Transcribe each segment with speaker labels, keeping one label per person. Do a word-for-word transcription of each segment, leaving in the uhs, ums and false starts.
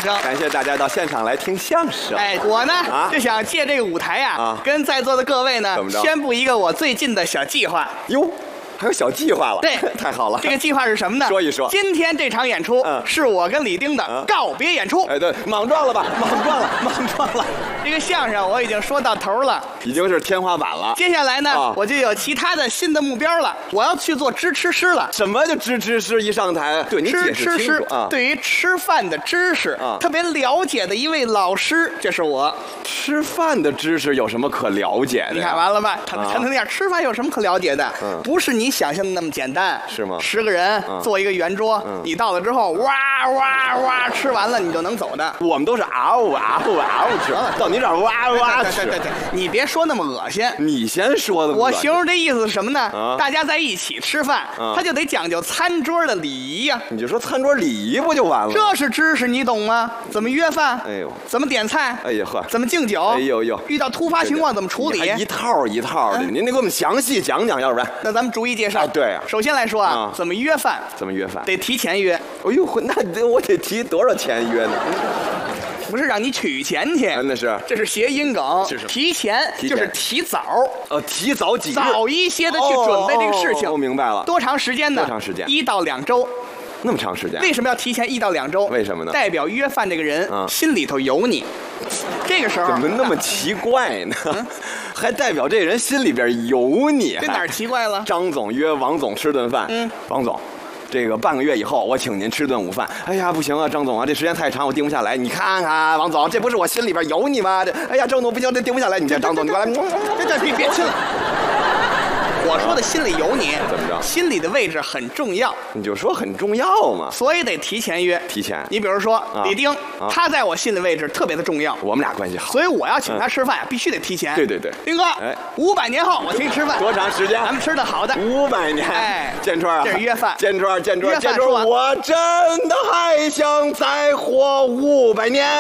Speaker 1: 声。
Speaker 2: 感谢大家到现场来听相声。
Speaker 1: 哎，我呢、
Speaker 2: 啊、
Speaker 1: 就想借这个舞台呀、
Speaker 2: 啊，
Speaker 1: 跟在座的各位呢宣布一个我最近的小计划。
Speaker 2: 哟。还有小计划了，
Speaker 1: 对，
Speaker 2: 太好了。
Speaker 1: 这个计划是什么呢？
Speaker 2: 说一说。
Speaker 1: 今天这场演出，嗯，是我跟李丁的告别演出。
Speaker 2: 哎，对，莽撞了吧，莽撞了，莽撞了。
Speaker 1: 这个相声我已经说到头了，
Speaker 2: 已经是天花板了。
Speaker 1: 接下来呢，啊、我就有其他的新的目标了，我要去做支吃师了。
Speaker 2: 什么叫支吃师？一上台，对你解释清楚啊。
Speaker 1: 对于吃饭的知识啊，特别了解的一位老师，这是我。
Speaker 2: 吃饭的知识有什么可了解的？
Speaker 1: 你看完了吧？谈谈谈点吃饭有什么可了解的？嗯，不是你想象的那么简单。
Speaker 2: 是吗？
Speaker 1: 十个人坐一个圆桌，你到了之后，哇哇哇，吃完了你就能走的。
Speaker 2: 我们都是嗷嗷嗷吃，到你这儿哇哇吃。
Speaker 1: 对对对，你别说那么恶心。
Speaker 2: 你先说的。
Speaker 1: 我形容这意思是什么呢？大家在一起吃饭，他就得讲究餐桌的礼仪呀。
Speaker 2: 你就说餐桌礼仪不就完了？
Speaker 1: 这是知识，你懂吗？怎么约饭？
Speaker 2: 哎呦，
Speaker 1: 怎么点菜？
Speaker 2: 哎呀呵，
Speaker 1: 怎么敬酒？
Speaker 2: 哎呦呦，
Speaker 1: 遇到突发情况怎么处理？
Speaker 2: 一套一套的，您得给我们详细讲讲，要不然。
Speaker 1: 那咱们逐一介绍。
Speaker 2: 对啊。
Speaker 1: 首先来说啊，怎么约饭？
Speaker 2: 怎么约饭？
Speaker 1: 得提前约。
Speaker 2: 哎呦，那我得提多少钱约呢？
Speaker 1: 不是让你取钱去，
Speaker 2: 那是，
Speaker 1: 这是谐音梗。提前就是提早，
Speaker 2: 呃，提早几日，
Speaker 1: 早一些的去准备这个事情。
Speaker 2: 我明白了。
Speaker 1: 多长时间呢？
Speaker 2: 多长时间？
Speaker 1: 一到两周。
Speaker 2: 那么长时间？
Speaker 1: 为什么要提前一到两周？
Speaker 2: 为什么呢？
Speaker 1: 代表约饭这个人心里头有你。这个时候
Speaker 2: 怎么那么奇怪呢？还代表这人心里边有你？
Speaker 1: 这哪儿奇怪了？
Speaker 2: 张总约王总吃顿饭，嗯，王总。这个半个月以后，我请您吃顿午饭。哎呀，不行啊，张总啊，这时间太长，我定不下来。你看看，王总，这不是我心里边有你吗？这，哎呀，张总不行，这定不下来。你这张总，你过来，
Speaker 1: 这这别别亲了。我说的心里有你，
Speaker 2: 怎么着？
Speaker 1: 心里的位置很重要，
Speaker 2: 你就说很重要嘛，
Speaker 1: 所以得提前约。
Speaker 2: 提前，
Speaker 1: 你比如说、啊、李丁、啊，他在我心里位置特别的重要，
Speaker 2: 我们俩关系好，
Speaker 1: 所以我要请他吃饭，嗯、必须得提前。
Speaker 2: 对对对，
Speaker 1: 丁哥，哎，五百年后我请你吃饭，
Speaker 2: 多长时间？
Speaker 1: 咱们吃的好的，
Speaker 2: 五百年。
Speaker 1: 哎，
Speaker 2: 建川啊，
Speaker 1: 这是约饭。
Speaker 2: 建川，建川，建
Speaker 1: 川，
Speaker 2: 我真的还想再活五百年。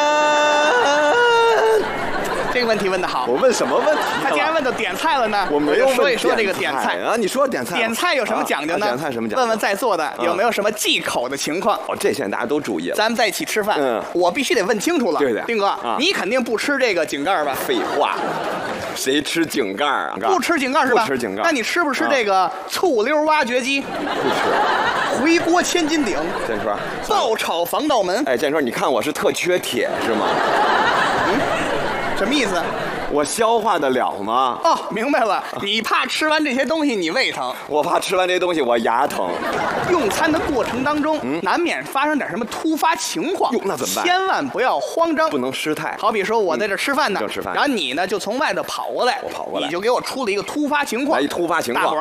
Speaker 1: 这个问题问得好。
Speaker 2: 我问什么问题？
Speaker 1: 他既然问到点菜了呢，
Speaker 2: 我没有问
Speaker 1: 说一说这个点菜
Speaker 2: 啊。你说点菜，
Speaker 1: 点菜有什么讲究呢？
Speaker 2: 点菜什么讲究？
Speaker 1: 问问在座的有没有什么忌口的情况？
Speaker 2: 哦，这现在大家都注意了。
Speaker 1: 咱们在一起吃饭，嗯，我必须得问清楚了。
Speaker 2: 对的，
Speaker 1: 丁哥，你肯定不吃这个井盖吧？
Speaker 2: 废话，谁吃井盖啊？
Speaker 1: 不吃井盖是吧？
Speaker 2: 不吃井盖。
Speaker 1: 那你吃不吃这个醋溜挖掘机？
Speaker 2: 不吃。
Speaker 1: 回锅千斤顶。
Speaker 2: 建川，
Speaker 1: 爆炒防盗门。
Speaker 2: 哎，建川，你看我是特缺铁是吗？
Speaker 1: 嗯，什么意思？
Speaker 2: 我消化得了吗？
Speaker 1: 哦，明白了，你怕吃完这些东西你胃疼，
Speaker 2: 我怕吃完这些东西我牙疼。
Speaker 1: 用餐的过程当中，嗯、难免发生点什么突发情况，
Speaker 2: 哟，那怎么办？
Speaker 1: 千万不要慌张，
Speaker 2: 不能失态。
Speaker 1: 好比说我在这吃饭呢，
Speaker 2: 嗯、吃饭，
Speaker 1: 然后你呢就从外头跑过来，
Speaker 2: 我跑过来，
Speaker 1: 你就给我出了一个突发情况，
Speaker 2: 来一突发情况。